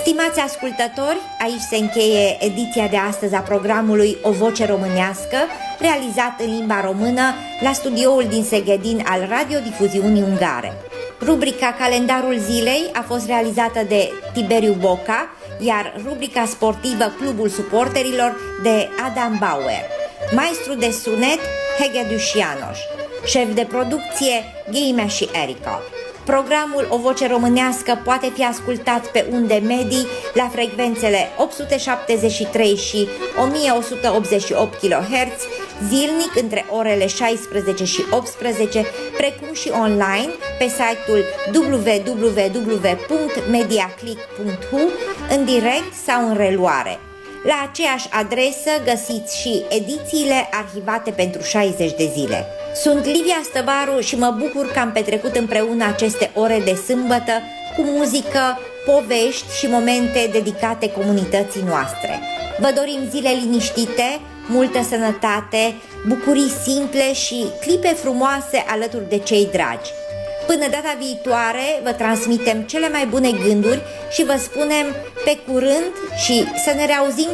Stimați ascultători, aici se încheie ediția de astăzi a programului O Voce Românească, realizat în limba română la studioul din Seghedin al radiodifuziunii ungare. Rubrica Calendarul Zilei a fost realizată de Tiberiu Boca, iar rubrica sportivă Clubul Suporterilor de Adam Bauer. Maestru de sunet Hegedus János. Șef de producție Ghimea și Erica. Programul O Voce Românească poate fi ascultat pe unde medii la frecvențele 873 și 1188 kHz, zilnic între orele 16 și 18, precum și online pe site-ul www.mediaclick.hu, în direct sau în reluare. La aceeași adresă găsiți și edițiile arhivate pentru 60 de zile. Sunt Livia Stăvaru și mă bucur că am petrecut împreună aceste ore de sâmbătă cu muzică, povești și momente dedicate comunității noastre. Vă dorim zile liniștite, multă sănătate, bucurii simple și clipe frumoase alături de cei dragi. Până data viitoare vă transmitem cele mai bune gânduri și vă spunem pe curând și să ne reauzim